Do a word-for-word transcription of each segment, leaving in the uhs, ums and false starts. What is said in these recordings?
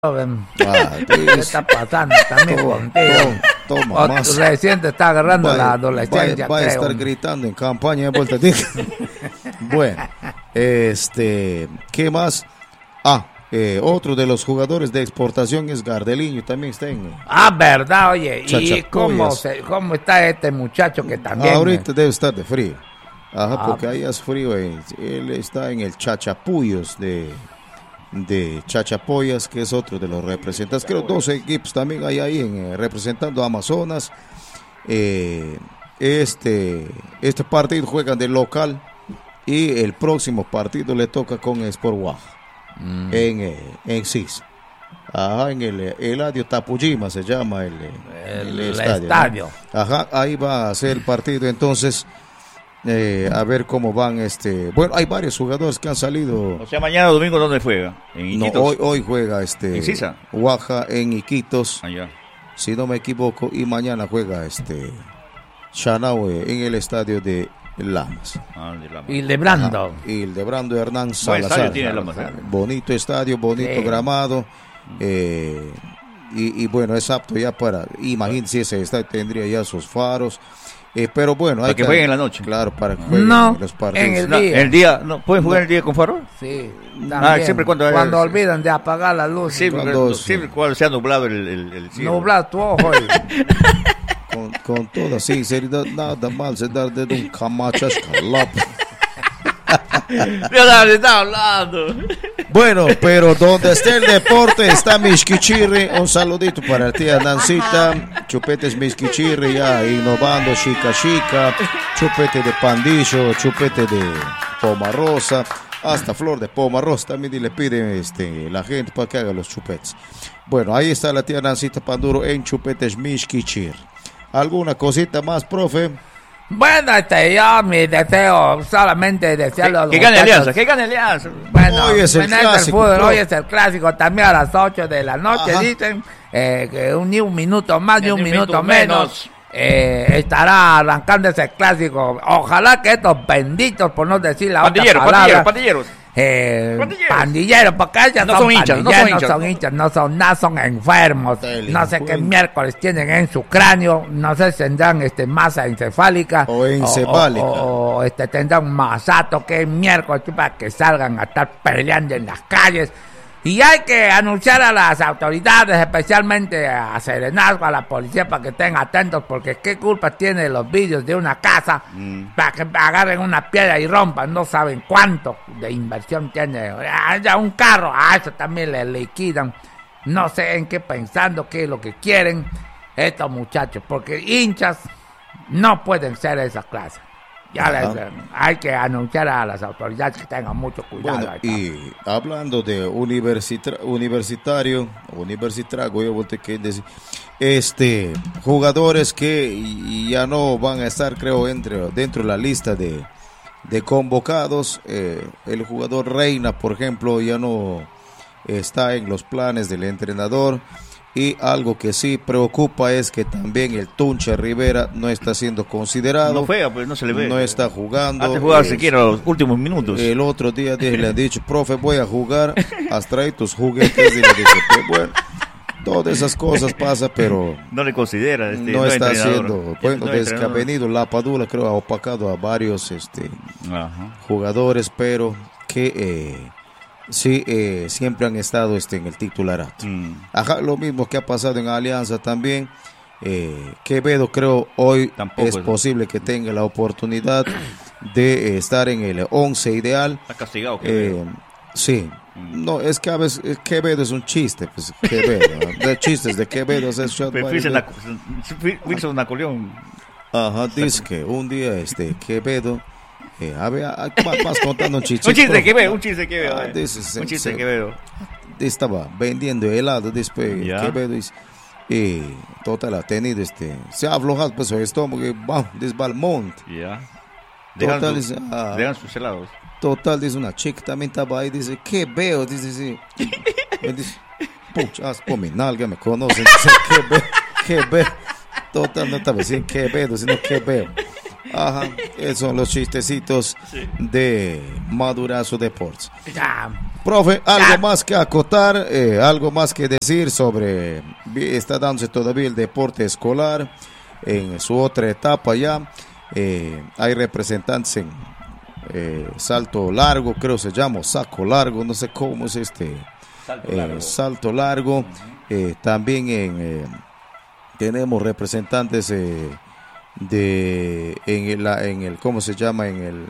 joven. Ah, ¿qué está pasando también toma, contigo? Toma, toma más. Recién te está agarrando va, la adolescencia. Va, va a estar gritando en campaña de vuelta. Bueno, este, ¿qué más? Ah, eh, otro de los jugadores de exportación es Gardeliño, también está en. Ah, verdad, oye. ¿Y cómo, se, cómo está este muchacho que también? Ahorita debe estar de frío. Ajá, ah, porque ahí es frío. Eh. Él está en el Chachapuyos de. de Chachapoyas, que es otro de los representantes. Creo dos equipos también hay ahí en, eh, representando a Amazonas. Eh, este, este partido juegan de local y el próximo partido le toca con Sport Guaja mm. en, eh, en Sisa. Ajá, en el Eladio Tapujima se llama el, el, el, el estadio. estadio. ¿No? Ajá, ahí va a ser el partido. Entonces, Eh, a ver cómo van este bueno, hay varios jugadores que han salido. O sea, mañana domingo ¿dónde juega? ¿En Iquitos? No, hoy, hoy juega este ¿En Sisa? Guaja en Iquitos, allá, si no me equivoco, y mañana juega este Chanaue en el estadio de Lamas. Ah, de Lamas. Y Lebrando. Ajá, y el Lebrando Hernán Salazar. Tiene Lamas, ¿eh? Bonito estadio, bonito sí. gramado. Eh, y, y bueno, es apto ya para, imagínense, ese estadio tendría ya sus faros. Eh, pero bueno, hay para que, que jueguen en la noche. Claro, para que jueguen no, los partidos. En el no, día. ¿El día? ¿No pueden jugar no. el día con faro? Sí. Ah, siempre cuando cuando hay, olvidan de apagar la luz. Sí, cuando, siempre cuando se ha nublado el, el, el cielo. Nublado tu ojo. con, con toda sinceridad, nada mal se da de un Camacho escalapa. Yo no le estaba hablando. Bueno, pero donde esté el deporte está Mixquichirri. Un saludito para la tía Nancita. Chupetes Mixquichirri ya innovando, chica chica. Chupete de pandillo, chupete de poma rosa, hasta flor de poma rosa. También le piden este, la gente para que haga los chupetes. Bueno, ahí está la tía Nancita Panduro en Chupetes Mixquichirri. ¿Alguna cosita más, profe? Bueno, este, yo mi deseo, solamente desearle a los que gane Alianza, que gane Alianza. Bueno, hoy es el clásico. El fútbol, hoy es el clásico, también a las ocho de la noche. Ajá. Dicen eh, que un, ni un minuto más, ni un, un minuto, minuto menos, menos. Eh, estará arrancando ese clásico. Ojalá que estos benditos, por no decir la pandilleros, otra palabra. Pandilleros, pandilleros. Eh, pandilleros. pandilleros, porque ellos no son, son hinchas, no son hinchas, no son hinchas, no son nada, son enfermos. No sé qué miércoles tienen en su cráneo, no sé si tendrán este masa encefálica o encefálica o, o, o este tendrán un masato que miércoles para que salgan a estar peleando en las calles. Y hay que anunciar a las autoridades, especialmente a Serenazgo, a la policía, para que estén atentos, porque qué culpa tiene los vidrios de una casa mm. para que agarren una piedra y rompan. No saben cuánto de inversión tiene. Ya un carro, a eso también le liquidan. No sé en qué pensando, qué es lo que quieren estos muchachos, porque hinchas no pueden ser esa clase. Ya les, hay que anunciar a las autoridades que tengan mucho cuidado. Bueno, y hablando de universita- universitario, universitario, yo volteé que decir, este, jugadores que ya no van a estar, creo, entre, dentro de la lista de, de convocados. Eh, el jugador Reina, por ejemplo, ya no está en los planes del entrenador. Y algo que sí preocupa es que también el Tunche Rivera no está siendo considerado. No juega, pues no se le ve. No está jugando. Antes jugaba siquiera los últimos minutos. El otro día le han dicho, profe, voy a jugar, has traído tus juguetes. Y le dice, pues, bueno, todas esas cosas pasan, pero no le considera. Este, no, no está haciendo. Bueno, no desde que ha venido la Padula, creo, ha opacado a varios este, jugadores, pero que... Eh, sí, eh, siempre han estado este, en el titularato. Mm. Ajá, lo mismo que ha pasado en Alianza también. Eh, Quevedo, creo, hoy Tampoco es, es posible que tenga la oportunidad de eh, estar en el once ideal. Está castigado Quevedo. Eh, sí, mm. no, es que a veces Quevedo es un chiste, pues Quevedo, de chistes de Quevedo. Es Wilson Napoleón. Ajá, dice que un día este Quevedo. Eh, a ver, vas contando un chiste. un chiste que veo, un chiste que veo. Ah, dice, un chiste se, que veo. Estaba vendiendo helado después. Yeah. Que veo, dice, y total ha tenido este. Se ha aflojado pues su estómago y vamos, desde el monte. Ya. Total, dejan, dice, ah, dejan sus helados. Total, dice una chica también estaba ahí. Dice, ¿qué veo? Dice, sí. Me dice, pucha, por mi nalga me conocen. Dice, ¿qué veo? ¿Qué veo? Total, no estaba diciendo qué veo, sino qué veo. Ajá, esos son los chistecitos sí. de Madurazo Deportes. Ya. Profe, algo Ya. más que acotar, eh, algo más que decir sobre, está dándose todavía el deporte escolar en su otra etapa ya, eh, hay representantes en eh, salto largo, creo se llama, saco largo, no sé cómo es este, Salto eh, largo. salto largo, eh, también en, eh, tenemos representantes eh, de, en el, en el, ¿cómo se llama? En el,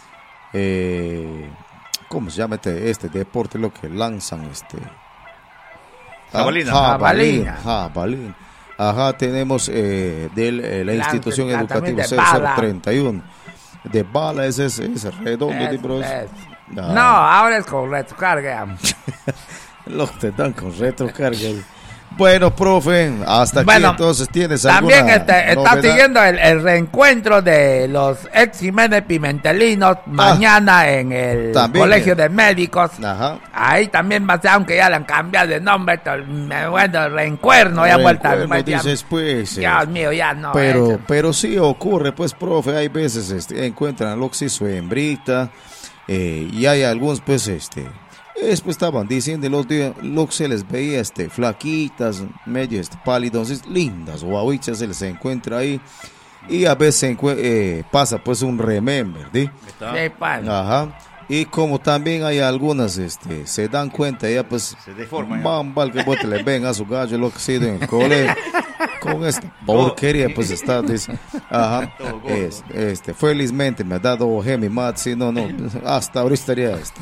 eh, ¿cómo se llama este, este deporte? Lo que lanzan este. Jabalina. Ah, jabalín, Jabalina. jabalín. Ajá, tenemos eh, de la Lanza- institución lanzamiento educativa de cero cero bala. treinta y uno. De bala, ese es, ese es redondo, Es- di, bros. es- Ah. No, ahora es con retrocarga. Lo te dan con retrocarga. Bueno, profe, hasta aquí Bueno, entonces tienes También alguna este, está novedad? siguiendo el, el reencuentro de los ex Jiménez Pimentelinos mañana en el también, Colegio eh. de Médicos. Ajá. Ahí también va a ser, aunque ya le han cambiado de nombre, to- me- bueno, el reencuerno, ya vuelta. Recuerdo, vuelta- dices, pues, eh, Dios mío, ya no. pero, eso. pero sí ocurre, pues, profe, hay veces este, encuentran lo que se hizo hembrita, eh, y hay algunos, pues, este, después estaban diciendo los días, lo que se les veía, este, flaquitas, medio, este, pálidos, es- lindas, guaguichas se les encuentra ahí, y a veces encue- eh, pasa, pues, un remember, ¿sí? Sí, pan. Ajá. Y como también hay algunas, este, se dan cuenta ya, pues, Se deforman ya. mambal que vos te le ven a su gallo lo que ha sido en el colegio. Con esta porquería, pues está, dice, ajá, Todo gordo. es- este, felizmente me ha dado Gemi Mat, si no, no, hasta ahorita estaría, este,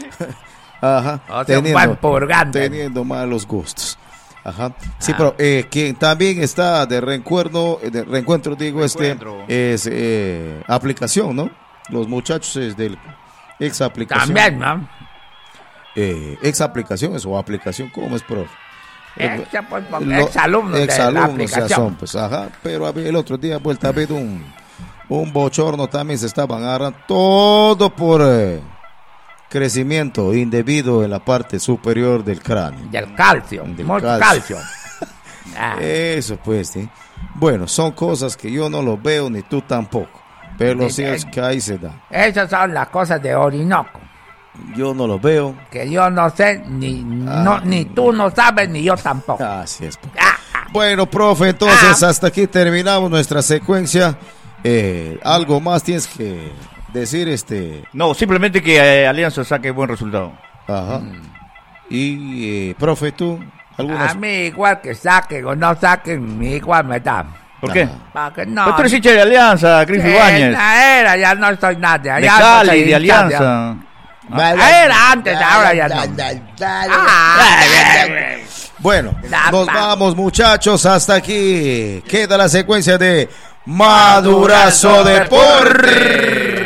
ajá, O sea, un buen purgante. teniendo malos gustos. Ajá. Sí, pero eh, quien también está de reencuentro, de reencuentro digo, Reencuentro. este, es eh, aplicación, ¿no? Los muchachos es del ex aplicación. También, ¿no? Eh, ex aplicaciones o aplicación, ¿cómo es, profe? Ex, pues, Lo- ex alumnos de la exalumnos ya aplicación. son, pues, ajá. Pero había- el otro día vuelta a haber un, un bochorno también se estaban agarrando todo por eh, crecimiento indebido en la parte superior del cráneo. Del calcio, Del mucho calcio. calcio. Ah, Eso pues, sí. Bueno, son cosas que yo no lo veo ni tú tampoco. Pero lo Sí, cierto es eh. que ahí se da. esas son las cosas de Orinoco. Yo no lo veo. Que yo no sé, ni, Ah. no, ni tú no sabes, ni yo tampoco. Así es. pues. Ah, ah. Bueno, profe, entonces Ah. hasta aquí terminamos nuestra secuencia. Eh, algo más tienes que decir, este, No, simplemente que eh, Alianza saque buen resultado. ajá. Mm. Y, eh, profe, tú, algunas. A mí igual que saquen o no saquen, igual me da. ¿Por qué? Ajá. Para que no. Pero tú eres hincha de Alianza, Cris Sí, Ibáñez. esa era, ya no soy nadie. De ya no Cali, soy de hincha Alianza. Ah, era antes, ahora ya no. Ah, Bueno, Da- nos da- vamos, muchachos, hasta aquí. Queda la secuencia de Madurazo Deporte.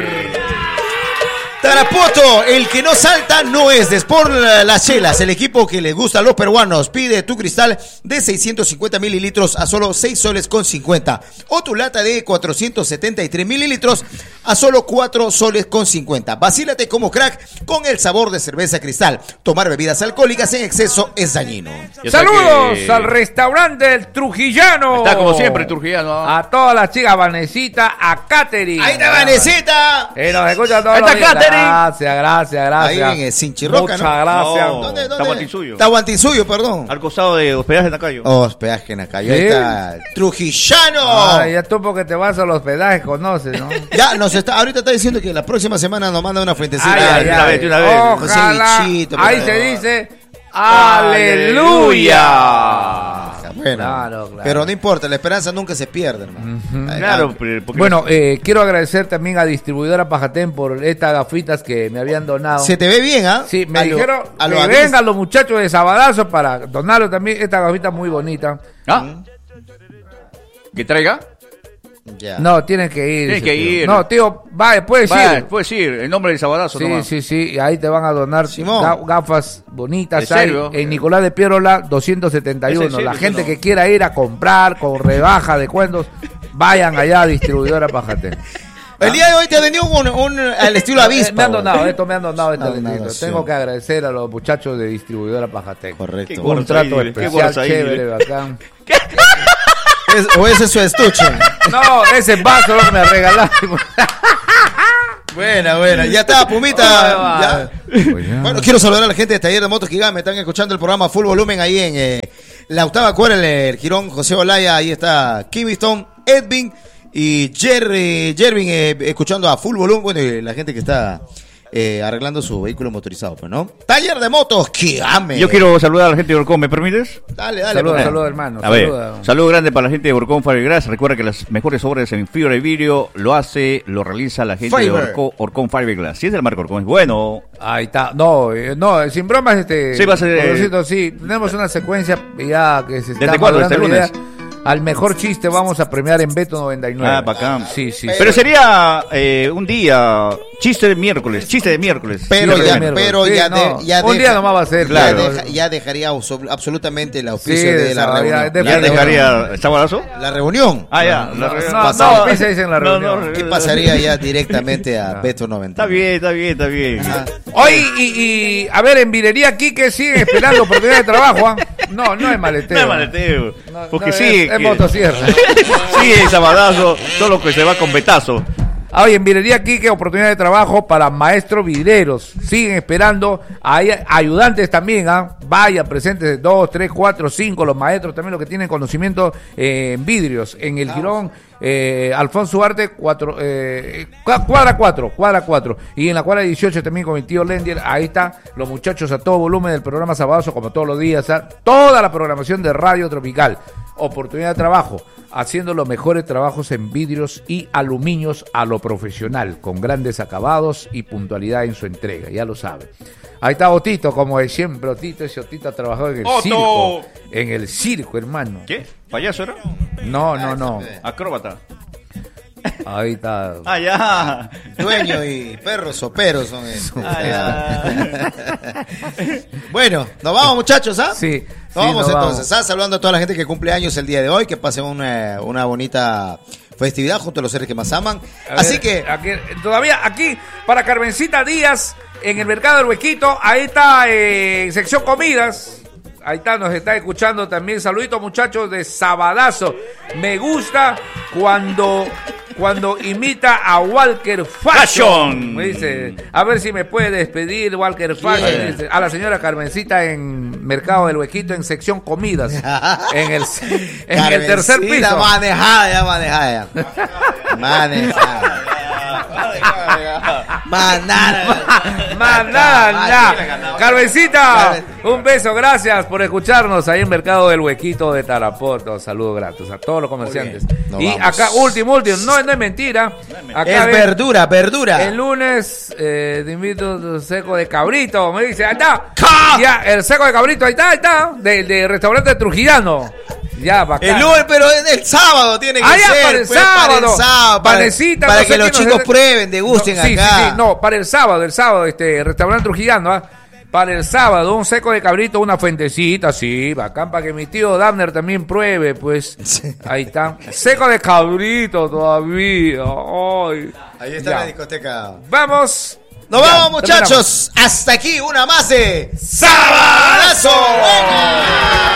Tarapoto, el que no salta no es de Sport Las Chelas, el equipo que le gusta a los peruanos. Pide tu cristal de seiscientos cincuenta mililitros a solo seis soles con cincuenta. O tu lata de cuatrocientos setenta y tres mililitros a solo cuatro soles con cincuenta. Vacílate como crack con el sabor de cerveza Cristal. Tomar bebidas alcohólicas en exceso es dañino. Ya está Saludos que- al restaurante El Trujillano. Está como siempre, Trujillano. ¿ah? A todas las chicas, Vanesita, a Katherine. ¡Ahí está Vanesita! Y nos escucha todos Ahí los está días. Katherine. Gracias, gracias, gracias. Ahí en el Sinchirroca, Muchas ¿no? gracias. No. ¿Dónde, dónde? Tahuantinsuyo. Tahuantinsuyo, perdón. Al costado de hospedaje Nacayo. Oh, hospedaje en la calle. Ahí ¿Sí? está Trujillano. Ah, ya tú porque te vas al hospedaje, conoces, ¿no? Ya nos está, ahorita está diciendo que la próxima semana nos manda una fuentecita. Ay, ay, Ya, de una vez, de una vez. Ojalá. Un cevichito, Ahí por se favor. dice Aleluya. Bueno, Claro, claro. pero no importa, la esperanza nunca se pierde, hermano. Ay, Claro, ay, pero- porque Bueno, eh, quiero agradecer también a Distribuidora Pajatén por estas gafitas que me habían donado. se te ve bien, ¿ah? Sí, me A lo- dijeron a lo que Avis- vengan los muchachos de Sabadazo para donarlo también. Esta gafita muy bonita. ¿Ah? ¿Que traiga? Ya. No, tienen que ir. Tienen dice, que tío. ir. No, tío, va, puedes Va, ir. puedes ir, el nombre del Sabadazo Sí, nomás. sí, sí, y ahí te van a donar Simón. ga- gafas bonitas. ¿En Ahí, serio? en Nicolás de Piérola, doscientos setenta y uno. ¿Es en serio? La gente No. que quiera ir a comprar con rebaja de cuentos, vayan allá a Distribuidora Pajatén. El día de hoy te ha venido un, un al estilo Eh, avispa. me han güey. donado, esto me han donado este Una librito. donación. Tengo que agradecer a los muchachos de Distribuidora Pajatén. Correcto. Qué Un gordos trato ahí, qué especial, gordos ahí, chévere, dile. bacán. Es- o ese es su estuche. No, ese vaso lo que me regalaron. Buena, buena. Ya está, Pumita. Ya. Bueno, quiero saludar a la gente de Taller de Motos Gigante. Me están escuchando el programa Full Volumen ahí en eh, la octava cuadra, el, el Girón José Olaya. Ahí está Kingston, Edwin y Jerry, Jervin eh, escuchando a Full Volumen. Bueno, y la gente que está eh, arreglando su vehículo motorizado, pues, ¿no? Taller de Motos Gigante. Yo quiero saludar a la gente de Orcón, ¿me permites? Dale, dale. Saludos, saludos, hermano. A ver, Saluda. saludo grande para la gente de Orcón Fiberglass. Recuerda que las mejores obras en fibra y vidrio lo hace, lo realiza la gente Fiber. de Orcón, Orcón Fiberglass. Si es del marco Orcón, es bueno. Ahí está. No, eh, no, sin bromas, este. Sí, va a ser, eh, Rodolfito, sí, tenemos una secuencia ya que se está ¿Desde cuándo? madurando ¿Este la lunes? idea. Al mejor chiste vamos a premiar en Beto noventa y nueve. Ah, bacán. Sí, sí. Pero sería eh, un día, chiste de miércoles, chiste de miércoles. Pero Sí, ya, miércoles. pero Sí, ya, no, de- ya un deja- día nomás va a ser, ya claro. deja- ya dejaría abso- absolutamente el auspicio Sí, de la esa, reunión. ya, de- ¿Ya de- dejaría sabadazo? La reunión. Ah, ya. No, la no, re- no, pasado. no, pisa, dicen la No, reunión. no, ¿Qué pasaría ya directamente a Beto noventa? Está bien, está bien, está bien. Hoy, y, y, a ver, en Vinería Quique siguen esperando oportunidad de trabajo, ¿ah? No, no es maleteo. No es maleteo. No, Porque no, sí. Es, es que- motosierra. Sí, el sabadazo, solo que se va con betazo. Ah, oye, en Vinería Quique, oportunidad de trabajo para maestros vidreros. Siguen esperando. Hay ayudantes también, ¿ah? Vaya, presentes dos, tres, cuatro, cinco. Los maestros también, los que tienen conocimiento eh, en vidrios. En el Girón, eh, Alfonso Arte, cuatro, eh, cua- cuadra cuatro, cuadra cuatro. Y en la cuadra dieciocho también con mi tío Lendier. Ahí está, los muchachos a todo volumen del programa Sabadazo, como todos los días. ¿ah? Toda la programación de Radio Tropical. Oportunidad de trabajo, haciendo los mejores trabajos en vidrios y aluminios a lo profesional, con grandes acabados y puntualidad en su entrega, ya lo sabe. Ahí está Otito, como de siempre, Otito, ese Otito ha trabajado en el ¡Otto! circo, en el circo, hermano. ¿Qué? ¿Payaso era? No, no, no, Acróbata. ahí está. Ah, ya. Dueño y perro sopero son esos. Ah, ya. Bueno, nos vamos, muchachos, ¿ah? Sí, Nos sí, vamos nos entonces, vamos. ¿ah? Saludando a toda la gente que cumple años el día de hoy, que pasen una, una bonita festividad junto a los seres que más aman. A Así ver, que, aquí, todavía aquí, para Carmencita Díaz, en el mercado del Huequito, ahí está, eh, sección comidas. Ahí está, nos está escuchando también. Saluditos, muchachos de Sabadazo. Me gusta cuando, cuando imita a Walker Fashion. Fashion. Me dice, a ver si me puede despedir Walker Fashion. ¿Quién? Dice, a la señora Carmencita en Mercado del Huequito, en sección comidas. en el, en el tercer Carmencita, piso. manejada, ya manejada. Ya. Manejada. Manada. Manana. Carmencita, un beso, gracias por escucharnos ahí en Mercado del Huequito de Tarapoto. Saludos gratos a todos los comerciantes. Nos Y vamos. acá, último, último, no, no es mentira. Acá Es ven, verdura, verdura. el lunes eh, te invito a un seco de cabrito. Me dice, ahí está. Ya, el seco de cabrito, ahí está, ahí está. Del de restaurante Trujillano. Ya, bacán. El lunes, pero es el sábado tiene que Ah, ya, ser. para el pues, para sábado. el sábado. Para, Panecita, para no que sé los qué, no chicos sé- prueben, degusten No, sí, acá. Sí, sí, no, para el sábado, el sábado, este, restaurante Trujillano, ¿ah? Para el sábado, un seco de cabrito, una fuentecita, sí, bacán, para que mi tío Dabner también pruebe, pues. Sí. Ahí está. Seco de cabrito todavía. Ay. Ahí está Ya. la discoteca. Vamos. Nos Ya, vamos, muchachos. Hasta aquí una más de ¡Sabadazo! Sabadazo.